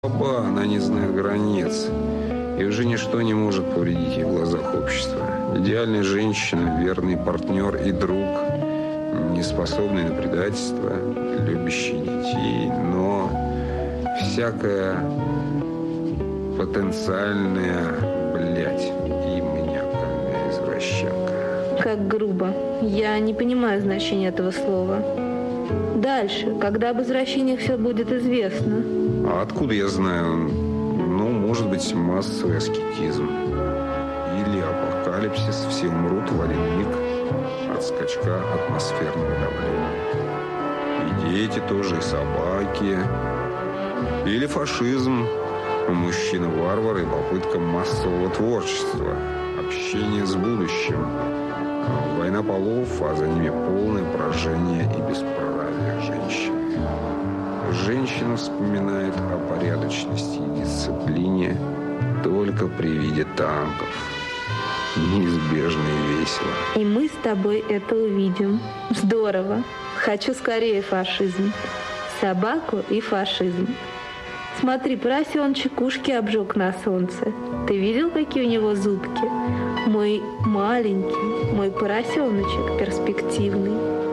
Оба, она не знает границ, и уже ничто не может повредить ей в глазах общества. Идеальная женщина, верный партнер и друг, не способный на предательство, любящий детей, но всякая потенциальная, и маниакальная извращенка. Как грубо. Я не понимаю значения этого слова. Дальше, когда об извращениях все будет известно. А откуда я знаю? Может быть, массовый аскетизм. Или апокалипсис, все умрут в один миг от скачка атмосферного давления. И дети тоже, и собаки. Или фашизм, мужчина-варвар и попытка массового творчества, общение с будущим. Война полов, а за ними полное поражение и бесправие женщин. Женщина вспоминает о порядочности и дисциплине только при виде танков. Неизбежно и весело. И мы с тобой это увидим. Здорово. Хочу скорее фашизм. Собаку и фашизм. Смотри, поросеночек ушки обжег на солнце. Ты видел, какие у него зубки? Мой маленький, мой поросеночек перспективный.